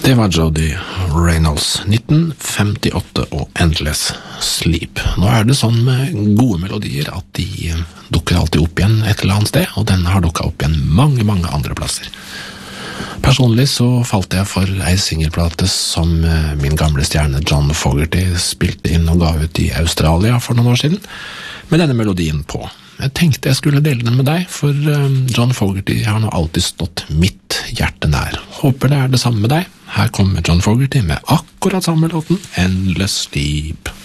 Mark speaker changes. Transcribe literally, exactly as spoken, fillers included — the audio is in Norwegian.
Speaker 1: Det var Jody Reynolds, nitten femtiåtte og Endless Sleep. Nå er det sånn med gode melodier at de dukker alltid opp igjen et eller annet sted, og denne har dukket opp igjen mange, mange andre plasser. Personlig så falt jeg for ei singelplate som min gamle stjerne John Fogerty spilte inn og ga ut i Australia for noen år siden, med denne melodien på. Jeg tenkte jeg skulle dele den med deg, for John Fogerty har nå alltid stått mitt hjerte nær. Håper det er det samme med deg. Her kommer John Fogerty med akkurat samme låten, Endless Sleep.